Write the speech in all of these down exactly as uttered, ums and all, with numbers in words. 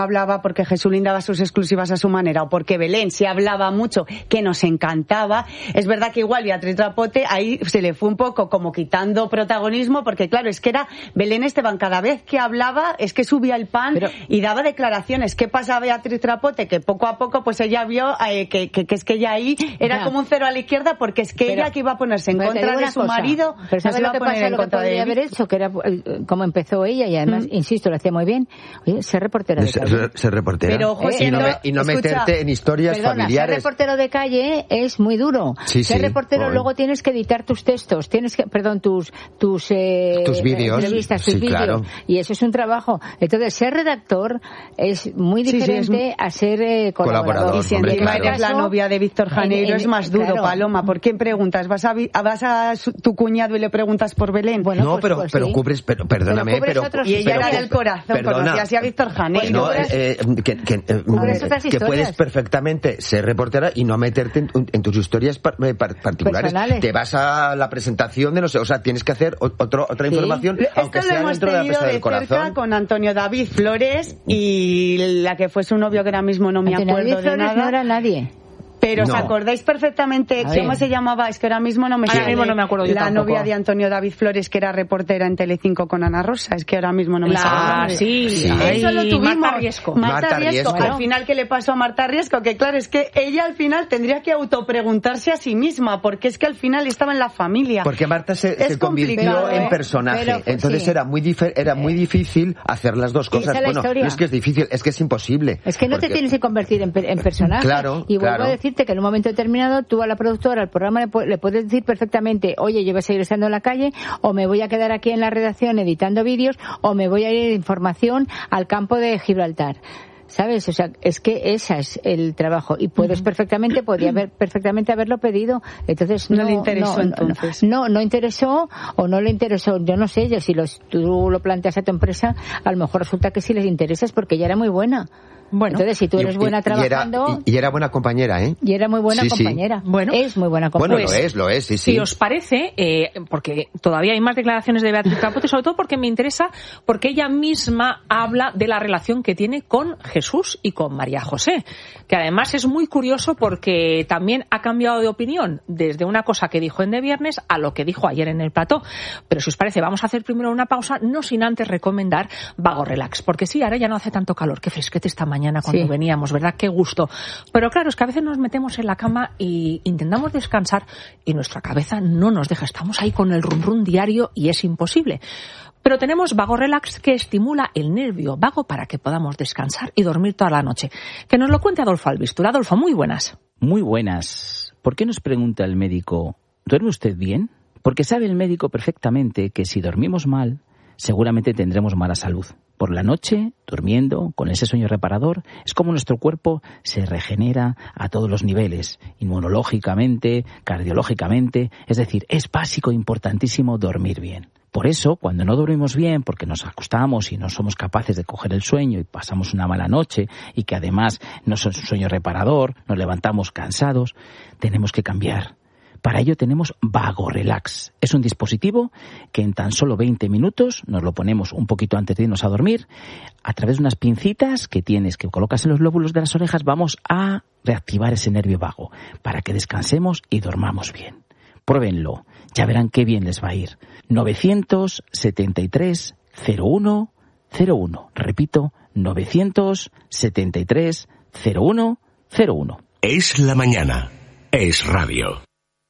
hablaba porque Jesulín daba sus exclusivas a su manera o porque Belén se hablaba mucho, que nos encantaba. Es verdad que igual Beatriz Trapote ahí se le fue un poco como quitando protagonismo, porque claro, es que era Belén Esteban, cada vez que hablaba es que subía el pan Pero... y daba declaraciones. ¿Qué pasa Beatriz Trapote? Que poco a poco pues ella vio eh, que, que, que es que ella ahí era ya. como un cero a la izquierda, porque es que Pero... ella que iba a ponerse en contra de su cosa. marido, Pero ¿sabes no lo que pasa? Lo que podría haber hecho, que era como empezó ella, y además, mm. insisto, lo hacía muy bien. Oye, ser reportera de calle. Ser, ser reportera. Pero, José, y no, no, y no escucha, meterte en historias perdona, familiares. Ser reportero de calle es muy duro. Sí, ser sí, reportero joder. luego tienes que editar tus textos, tienes que, perdón, tus tus eh, tus vídeos, entrevistas, tus sí, vídeos, claro. y eso es un trabajo. Entonces, ser redactor es muy diferente sí, sí, es... a ser eh, colaborador. colaborador. Y si hombre, encima claro. eres la novia de Víctor Janeiro, en, en, es más duro, claro. Paloma. ¿Por quién preguntas? ¿Vas a, vas a su, tu cuñado y le preguntas por Belén? Bueno, no, pues, pero, pues, pero sí. cubres, pero, perdóname, pero... pero y ella pero, era pero, del corazón, conocías a Víctor Janeiro. No, eh, eh, que, que, eh, que puedes perfectamente ser reportera y no meterte en, en tus historias par, par, particulares. Personales. Te vas a la presentación de no sé, o sea, tienes que hacer otro, otra sí. información, aunque Esto sea lo dentro de la pesa de del corazón. Cerca con Antonio David Flores y la que fue su novio, que ahora mismo no me Antonio acuerdo David de Flores nada. no era nadie. Pero no. ¿os acordáis perfectamente cómo se llamaba? Es que ahora mismo no me Ahora mismo no me acuerdo yo La tampoco. novia de Antonio David Flores, que era reportera en Telecinco con Ana Rosa. Es que ahora mismo no me la... acuerdo. Sí, sí. Eso lo tuvimos. Marta Riesco. Marta, Marta Riesco. Riesco. Al final, ¿qué le pasó a Marta Riesco? Que claro, es que ella al final tendría que autopreguntarse a sí misma, porque es que al final estaba en la familia. Porque Marta se, se convirtió en personaje. Pero, Entonces sí. era muy difer- era muy difícil hacer las dos cosas. Esa es la Bueno, historia. no es que es difícil, es que es imposible. Es que no porque... te tienes que convertir en, en personaje. Claro, y vuelvo claro. a decirte que en un momento determinado tú a la productora, al programa, le, pu- le puedes decir perfectamente, oye, yo voy a seguir estando en la calle, o me voy a quedar aquí en la redacción editando vídeos, o me voy a ir de información al campo de Gibraltar. ¿Sabes? O sea, es que ese es el trabajo. Y puedes uh-huh. perfectamente, podía haber perfectamente haberlo pedido. Entonces, no, no le interesó, no, entonces. No, no interesó, o no le interesó. Yo no sé, yo si los, tú lo planteas a tu empresa, a lo mejor resulta que sí les interesas porque ella era muy buena. Bueno, entonces si tú eres buena y, trabajando... Y era, y, y era buena compañera, ¿eh? Y era muy buena sí, compañera. Sí. Bueno, es muy buena compañera. Bueno, pues, lo es, lo es, sí, sí. Si os parece, eh, porque todavía hay más declaraciones de Beatriz Trapote, sobre todo porque me interesa, porque ella misma habla de la relación que tiene con Jesús y con María José, que además es muy curioso porque también ha cambiado de opinión desde una cosa que dijo en De Viernes a lo que dijo ayer en el plató. Pero si os parece, vamos a hacer primero una pausa, no sin antes recomendar Vago Relax, porque sí, ahora ya no hace tanto calor, qué fresquete esta mañana cuando sí. veníamos, ¿verdad? Qué gusto. Pero claro, es que a veces nos metemos en la cama y intentamos descansar y nuestra cabeza no nos deja. Estamos ahí con el rum rum diario y es imposible. Pero tenemos Vago Relax, que estimula el nervio vago para que podamos descansar y dormir toda la noche. Que nos lo cuente Adolfo Albistur. Adolfo, muy buenas. Muy buenas. ¿Por qué nos pregunta el médico, ¿duerme usted bien? Porque sabe el médico perfectamente que si dormimos mal, seguramente tendremos mala salud. Por la noche, durmiendo, con ese sueño reparador, es como nuestro cuerpo se regenera a todos los niveles, inmunológicamente, cardiológicamente, es decir, es básico e importantísimo dormir bien. Por eso, cuando no dormimos bien, porque nos acostamos y no somos capaces de coger el sueño y pasamos una mala noche y que además no es un sueño reparador, nos levantamos cansados, tenemos que cambiar. Para ello tenemos Vago Relax. Es un dispositivo que en tan solo veinte minutos nos lo ponemos un poquito antes de irnos a dormir. A través de unas pincitas que tienes, que colocas en los lóbulos de las orejas, vamos a reactivar ese nervio vago para que descansemos y dormamos bien. Pruébenlo, ya verán qué bien les va a ir. novecientos setenta y tres cero uno cero uno. Repito, novecientos setenta y tres cero uno cero uno. Es la mañana. Es radio.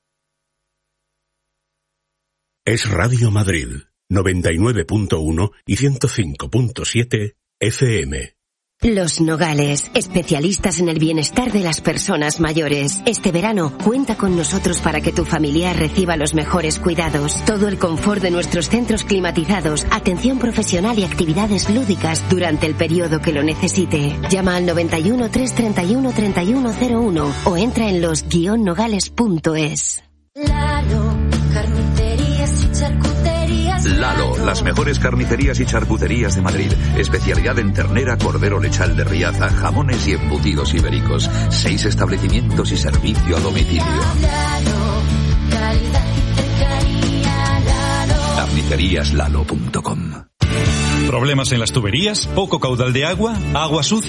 Es Radio Madrid, noventa y nueve punto uno y ciento cinco punto siete F M. Los Nogales, especialistas en el bienestar de las personas mayores. Este verano, cuenta con nosotros para que tu familiar reciba los mejores cuidados. Todo el confort de nuestros centros climatizados, atención profesional y actividades lúdicas durante el periodo que lo necesite. Llama al noventa y uno, trescientos treinta y uno, treinta y uno cero uno o entra en los guion nogales punto es. Lalo, carnicerías y charcuterías. Lalo, las mejores carnicerías y charcuterías de Madrid. Especialidad en ternera, cordero lechal de Riaza, jamones y embutidos ibéricos. Seis establecimientos y servicio a domicilio. Lalo, calidad y cercanía, Lalo. carnicerías lalo punto com. ¿Problemas en las tuberías? ¿Poco caudal de agua? ¿Agua sucia?